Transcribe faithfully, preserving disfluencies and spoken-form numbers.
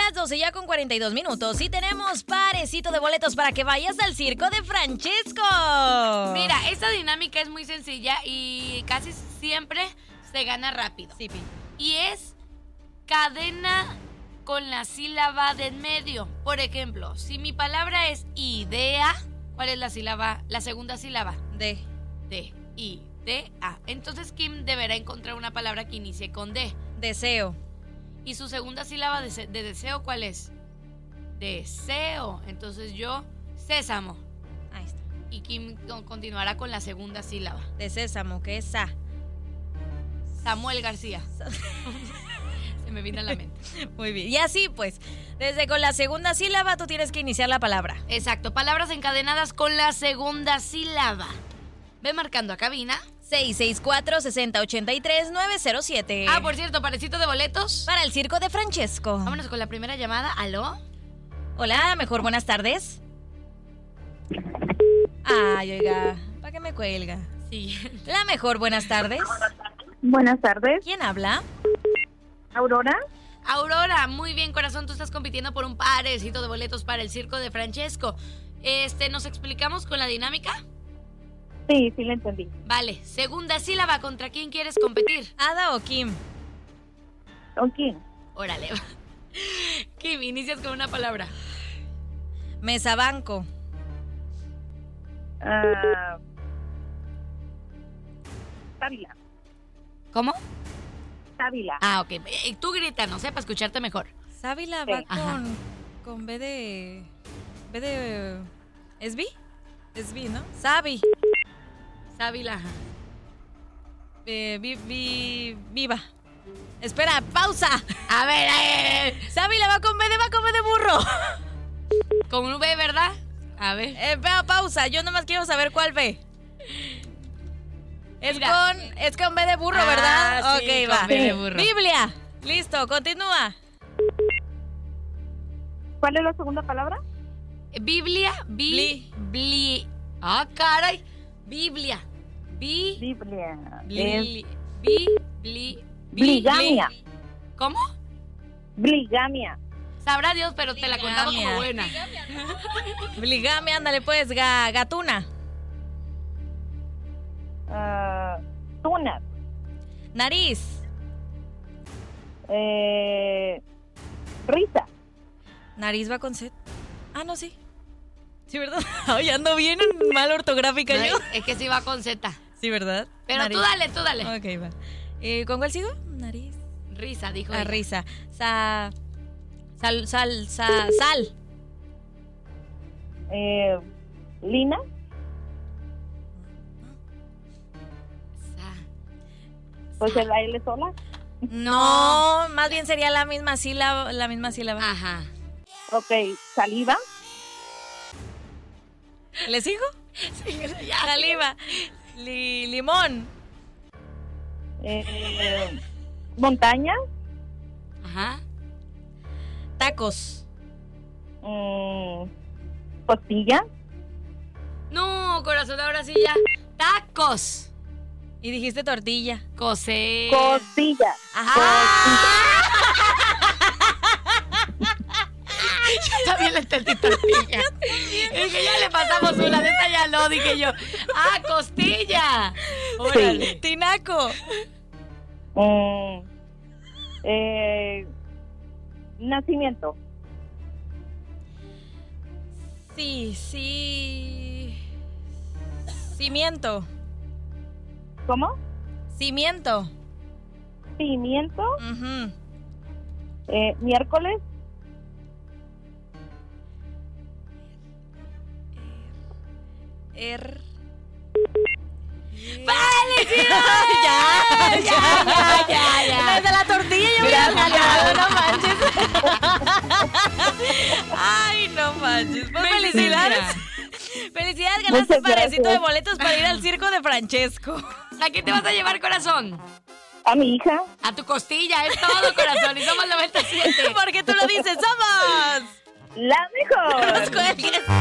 las doce ya con cuarenta y dos minutos y tenemos parecito de boletos para que vayas al circo de Francesco. Mira, esta dinámica es muy sencilla y casi siempre se gana rápido. Sí, Pi. Y es cadena con la sílaba de en medio. Por ejemplo, si mi palabra es idea, ¿cuál es la sílaba? La segunda sílaba. De. D, I, D, A. Entonces Kim deberá encontrar una palabra que inicie con D. Deseo. ¿Y su segunda sílaba de, de deseo cuál es? Deseo. Entonces yo, sésamo. Ahí está. Y Kim continuará con la segunda sílaba. De sésamo, que es sa. Samuel García. Se me viene a la mente. Muy bien. Y así pues, desde con la segunda sílaba tú tienes que iniciar la palabra. Exacto, palabras encadenadas con la segunda sílaba. Ve marcando a cabina. seis seis cuatro, seis cero ocho tres, nueve cero siete. Ah, por cierto, parecito de boletos. Para el circo de Francesco. Vámonos con la primera llamada. ¿Aló? Hola, mejor buenas tardes. Ay, oiga, ¿para qué me cuelga? Sí. La mejor buenas tardes. Buenas tardes. ¿Quién habla? ¿Aurora? Aurora, muy bien, corazón. Tú estás compitiendo por un parecito de boletos para el circo de Francesco. Este, ¿nos explicamos con la dinámica? Sí, sí, la entendí. Vale, segunda sílaba. ¿Contra quién quieres competir? ¿Ada o Kim? ¿Con quién? Órale. Kim, inicias con una palabra. Mesabanco. Ah, Távila. ¿Cómo? Távila. Ah, ok. Eh, Tú grita, no sé, para escucharte mejor. Sábila Sí. va Ajá. con, con B de... B de... ¿Es B? Es B, ¿no? Sabi. Sábila. ajá. Eh, vi, vi- viva. Espera, pausa. A ver, eh, Sábila va con B de va con B de burro. con un B, ¿verdad? A ver. Eh, pa- pausa, yo nomás quiero saber cuál B. Es Mira. con, es con B de burro, Ah, ¿verdad? sí, ok, con va. B de burro. Biblia. Listo, continúa. ¿Cuál es la segunda palabra? Biblia, bi, bli. Ah, caray. Biblia. Bi, Biblia. Es bli, bi, bli, bi, Bligamia. bli. ¿Cómo? Bligamia. Sabrá Dios, pero te la contamos Bligamia. como buena. Bligamia, ándale pues, ga- gatuna. Ah, Tunas. Nariz. Eh, risa. Nariz va con Z. Ah, no, sí. Sí, ¿verdad? Ay, ando bien en mal ortográfica No, yo. es que sí va con Z. Sí, ¿verdad? Pero Nariz. tú dale, tú dale. Ok, va. Eh, ¿Con cuál sigo? Nariz. Risa, dijo Ah, ella. risa. Sa... Sal, sal, sa- sal. Eh, Lina. Sa- Pues el L sola. No, más bien sería la misma sílaba, la misma sílaba. Ajá. Ok, saliva. ¿Le sigo? Ya. Saliva. Li- limón. Eh, montaña. Ajá. Tacos. Mm, costilla. No, corazón, ahora sí ya. Tacos. Y dijiste tortilla. Coser. Costilla. Ajá. Yo también le entendí tortilla. Es que ya le pasamos una, de esta ya no, dije yo. Ah, costilla. Órale. Tinaco. Mm, eh, nacimiento. Sí, sí. Cimiento. ¿Cómo? Cimiento. Pimiento. Ujú. Eh, miércoles. Er. ¡Felicidades! ya, ya, ya, ya, ya. Desde la tortilla ya hubiera ganado, no manches. Ay, no manches. Pues felicidades. Felicidades, ganaste Muchas un parecito gracias. de boletos para ir al circo de Francesco. ¿A qué te vas a llevar, corazón? A mi hija. A tu costilla, es todo, corazón. Y somos noventa y siete. Porque tú lo dices, somos La mejor. los cuelgues.